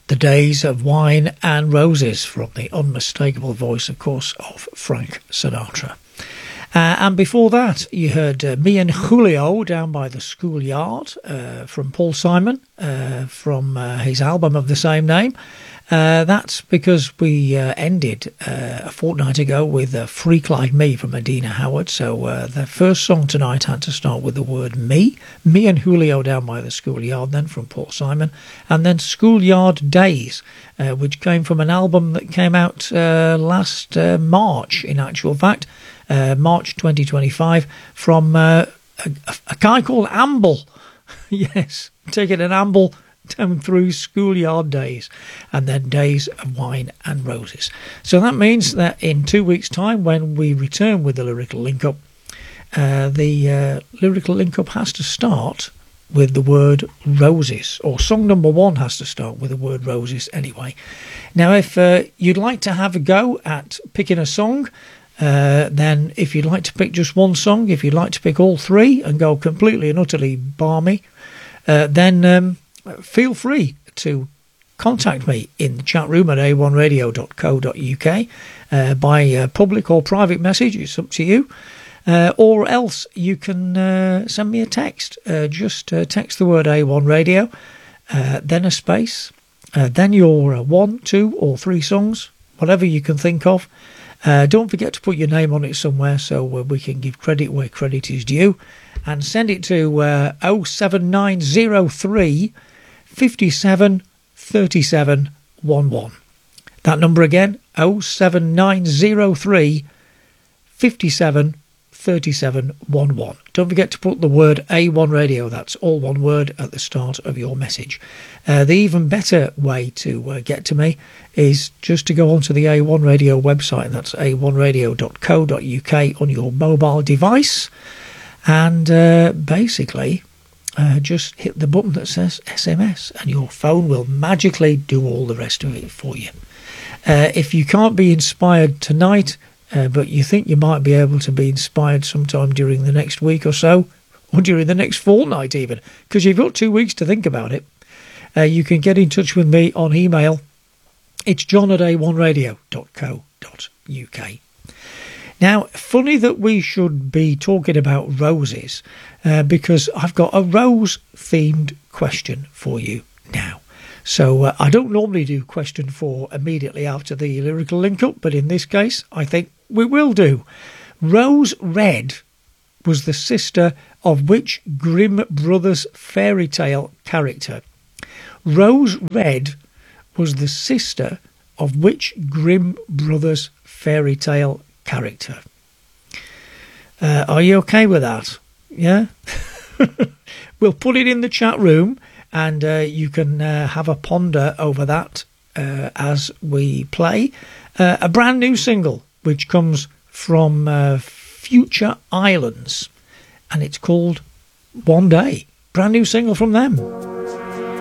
The Days of Wine and Roses, from the unmistakable voice, of course, of Frank Sinatra. And before that, you heard Me and Julio, Down by the Schoolyard, from Paul Simon, from his album of the same name. That's because we ended a fortnight ago with a Freak Like Me from Adina Howard. So the first song tonight had to start with the word me. Me and Julio, Down by the Schoolyard, then from Paul Simon. And then Schoolyard Days, which came from an album that came out last March, in actual fact. March 2025, from a guy called Amble. Yes, taking an amble down through Schoolyard Days, and then Days of Wine and Roses. So that means that in 2 weeks' time, when we return with the Lyrical Link-Up, the Lyrical Link-Up has to start with the word roses, or song number one has to start with the word roses anyway. Now, if you'd like to have a go at picking a song, then if you'd like to pick just one song, if you'd like to pick all three and go completely and utterly balmy, then feel free to contact me in the chat room at a1radio.co.uk by public or private message. It's up to you. Or else you can send me a text. Just text the word A1 Radio, then a space, then your one, two or three songs, whatever you can think of. Don't forget to put your name on it somewhere so we can give credit where credit is due, and send it to 07903 57 37 11. That number again, 07903 57 37 11. Don't forget to put the word A1 Radio, that's all one word, at the start of your message. The even better way to get to me is just to go onto the A1 Radio website, that's a1radio.co.uk on your mobile device, and basically just hit the button that says SMS, and your phone will magically do all the rest of it for you. If you can't be inspired tonight, but you think you might be able to be inspired sometime during the next week or so, or during the next fortnight even, because you've got 2 weeks to think about it, you can get in touch with me on email. It's john@a1radio.co.uk. Now, funny that we should be talking about roses, because I've got a rose-themed question for you now. So I don't normally do question 4 immediately after the Lyrical Link-Up, but in this case, I think we will do. Rose Red was the sister of which Grimm Brothers fairy tale character? Rose Red was the sister of which Grimm Brothers fairy tale character? Are you okay with that? Yeah? We'll put it in the chat room, and you can have a ponder over that as we play a brand new single which comes from Future Islands, and it's called One Day. Brand new single from them.